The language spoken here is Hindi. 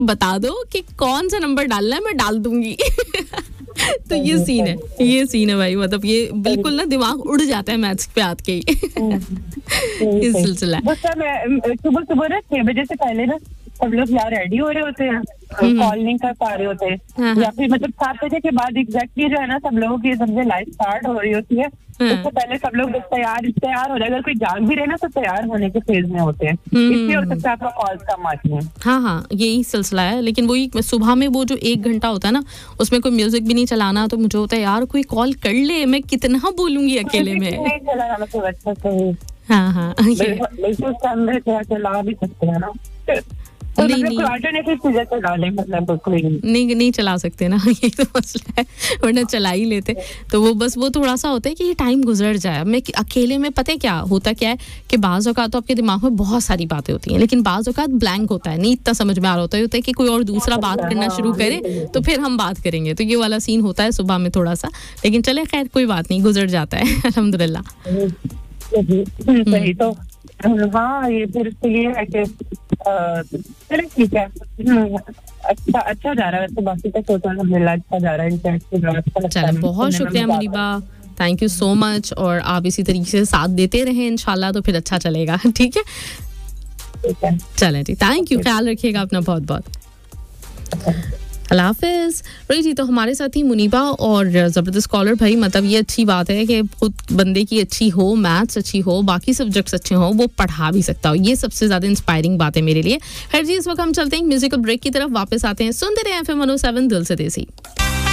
बता दो कि कौन सा नंबर डालना है, मैं डाल दूंगी। तो ये सीन है भाई, मतलब ये बिल्कुल ना दिमाग उड़ जाता है मैथ्स पे आत के ही। इस सिलसिला सुबह सुबह ना 6 बजे से पहले ना सब लोग यहाँ रेडी हो रहे होते हैं, कॉल नहीं कर पा रहे होते हैं, या फिर मतलब 7 बजे के बाद एग्जैक्टली जो है ना सब लोगों की समझे लाइफ स्टार्ट हो रही होती है, उससे पहले सब लोग तैयार हो रहे हैं। अगर कोई जाग भी रहे ना तो तैयार होने के फेज में होते हैं, इसलिए हो सकता है आपका कॉल्स कम आती है। हाँ, यही सिलसिला है। लेकिन वही सुबह में वो जो 1 घंटा होता है ना, उसमें कोई म्यूजिक भी नहीं चलाना, तो मुझे होता है यार कोई कॉल कर ले, मैं कितना बोलूंगी अकेले में। नहीं चलाना मतलब अच्छा सही। हाँ बिल्कुल चला भी सकते हैं ना, नहीं चला सकते ना, ये तो मसला है, वरना चला ही लेते। तो वो बस वो थोड़ा सा होता है कि ये टाइम गुजर जाए। मैं अकेले में पता है क्या होता क्या है कि बाज़ औक़ात तो आपके दिमाग में बहुत सारी बातें होती हैं, लेकिन बाज़ औक़ात ब्लैंक होता है, नहीं इतना समझ में आ रहा होता है कि कोई और दूसरा बात करना शुरू करे तो फिर हम बात करेंगे। तो ये वाला सीन होता है सुबह में थोड़ा सा, लेकिन चले खैर कोई बात नहीं, गुजर जाता है अल्हम्दुलिल्लाह। सही। तो हाँ, ये फिर इसलिए है कि चलो ठीक है, अच्छा जा रहा है। तो बाकी तो सोचा अल्हम्दुलिल्लाह अच्छा जा रहा है। चलो बहुत शुक्रिया Muniba, thank you so much. और आप इसी तरीके से साथ देते रहें इंशाल्लाह, तो फिर अच्छा चलेगा। ठीक है, चलें जी, थैंक यू, ख्याल रखिएगा अपना बहुत बहुत। अल्लाह हाफिज़। रही जी, तो हमारे साथ ही मुनीबा और ज़बरदस्त कॉलर भाई। मतलब ये अच्छी बात है कि खुद बंदे की अच्छी हो, मैथ्स अच्छी हो, बाकी सब्जेक्ट्स अच्छे हो, वो पढ़ा भी सकता हो। ये सबसे ज़्यादा इंस्पायरिंग बात है मेरे लिए। खैर जी, इस वक्त हम चलते हैं म्यूजिकल ब्रेक की तरफ, वापस आते हैं, सुनते रहे FM 107 दिल से देसी।